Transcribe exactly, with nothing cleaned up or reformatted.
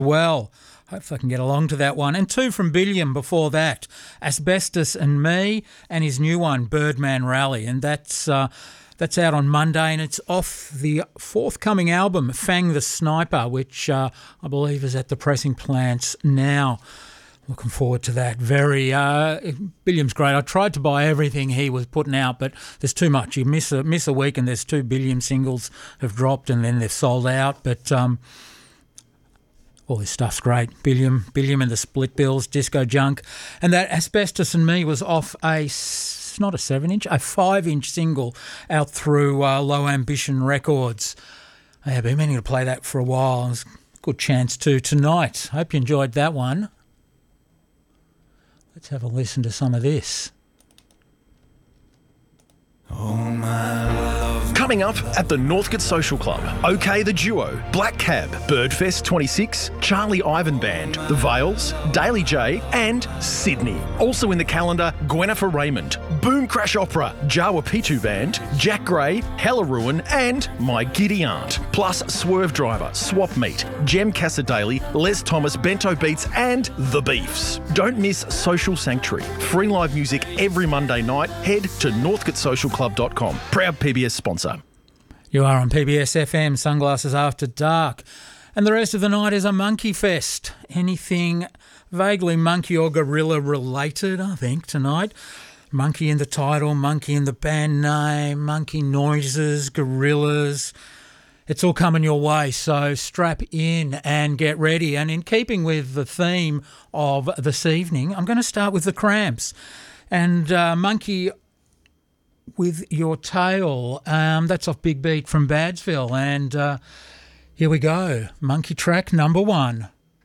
well. Hopefully I can get along to that one. And two from Billiam before that, Asbestos and Me, and his new one, Birdman Rally. And that's uh, that's out on Monday, and it's off the forthcoming album, Fang the Sniper, which uh, I believe is at the pressing plants now. Looking forward to that. Very, uh, Billiam's great. I tried to buy everything he was putting out, but there's too much. You miss a, miss a week and there's two Billiam singles have dropped and then they've sold out. But um, all this stuff's great. Billiam, Billiam and the Split Bills, Disco Junk. And that Asbestos and Me was off a, not a seven-inch, a five-inch single out through uh, Low Ambition Records. I have been meaning to play that for a while. There's a good chance to tonight. Hope you enjoyed that one. Let's have a listen to some of this. Oh, my love. Coming up at the Northcote Social Club, OK the Duo, Black Cab, Birdfest twenty-six, Charlie Ivan Band, The Vales, Daily J and Sydney. Also in the calendar, Gwennifer Raymond, Boom Crash Opera, Jawa Pitu Band, Jack Gray, Hella Ruin and My Giddy Aunt. Plus Swerve Driver, Swap Meet, Jem Cassadaly, Les Thomas, Bento Beats and The Beefs. Don't miss Social Sanctuary. Free live music every Monday night. Head to northcote social club dot com. Proud P B S sponsor. You are on P B S F M, Sunglasses After Dark. And the rest of the night is a Monkey Fest. Anything vaguely monkey or gorilla related, I think, tonight. Monkey in the title, monkey in the band name, monkey noises, gorillas. It's all coming your way, so strap in and get ready. And in keeping with the theme of this evening, I'm going to start with the Cramps. And uh, Monkey with Your Tail. Um, that's off Big Beat from Badsville. And uh, here we go. Monkey track number one.